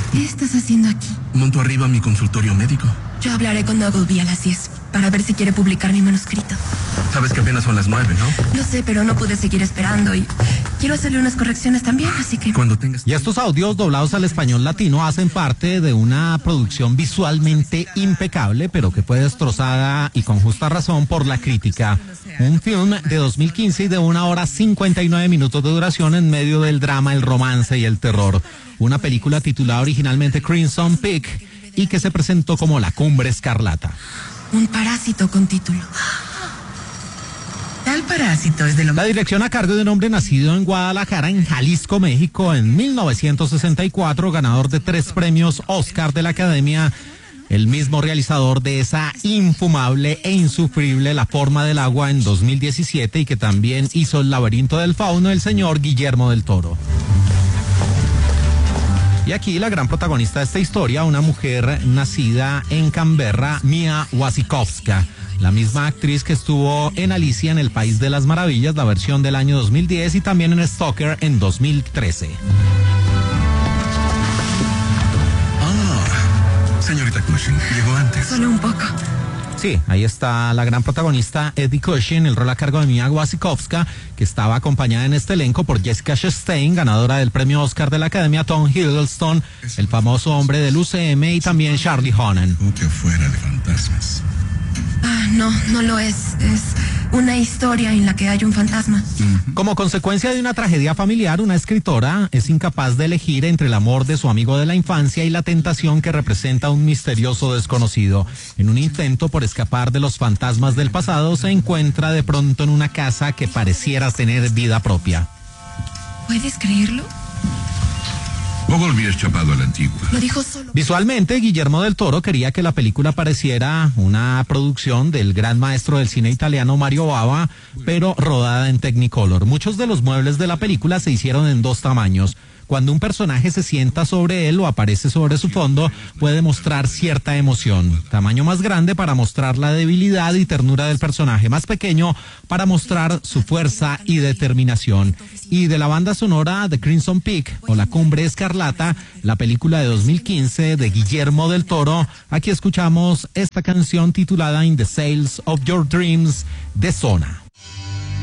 ¿Qué estás haciendo aquí? Monto arriba mi consultorio médico. Yo hablaré con Ogilvy a las 10 para ver si quiere publicar mi manuscrito. Sabes que apenas son las 9, ¿no? Lo sé, pero no pude seguir esperando y quiero hacerle unas correcciones también, así que... Cuando tengas... Y estos audios doblados al español latino hacen parte de una producción visualmente impecable, pero que fue destrozada y con justa razón por la crítica. Un film de 2015 y de 1 hora 59 minutos de duración en medio del drama, el romance y el terror. Una película titulada originalmente Crimson Peak y que se presentó como La Cumbre Escarlata. Un parásito con título. Tal parásito es de lo La dirección a cargo de un hombre nacido en Guadalajara, en Jalisco, México, en 1964, ganador de 3 premios Oscar de la Academia, el mismo realizador de esa infumable e insufrible La Forma del Agua en 2017 y que también hizo El Laberinto del Fauno, el señor Guillermo del Toro. Y aquí la gran protagonista de esta historia, una mujer nacida en Canberra, Mia Wasikowska, la misma actriz que estuvo en Alicia en el País de las Maravillas, la versión del año 2010, y también en Stalker en 2013. Señorita Cushing, llegó antes. Solo un poco. Sí, ahí está la gran protagonista Eddie Cushing, el rol a cargo de Mia Wasikowska, que estaba acompañada en este elenco por Jessica Chastain, ganadora del premio Oscar de la Academia, Tom Hiddleston, el famoso hombre del UCM, y también Charlie Hunnam. Que fuera de fantasmas. No lo es. Es una historia en la que hay un fantasma. Como consecuencia de una tragedia familiar, una escritora es incapaz de elegir entre el amor de su amigo de la infancia y la tentación que representa un misterioso desconocido. En un intento por escapar de los fantasmas del pasado, se encuentra de pronto en una casa que pareciera tener vida propia. ¿Puedes creerlo? Ogilvy es chapado a la antigua. Lo dijo solo. Visualmente, Guillermo del Toro quería que la película pareciera una producción del gran maestro del cine italiano Mario Bava, pero rodada en Technicolor. Muchos de los muebles de la película se hicieron en 2 tamaños. Cuando un personaje se sienta sobre él o aparece sobre su fondo, puede mostrar cierta emoción. Tamaño más grande para mostrar la debilidad y ternura del personaje, más pequeño para mostrar su fuerza y determinación. Y de la banda sonora de Crimson Peak o La Cumbre Escarlata, la película de 2015 de Guillermo del Toro, aquí escuchamos esta canción titulada In the Sails of Your Dreams de Zona.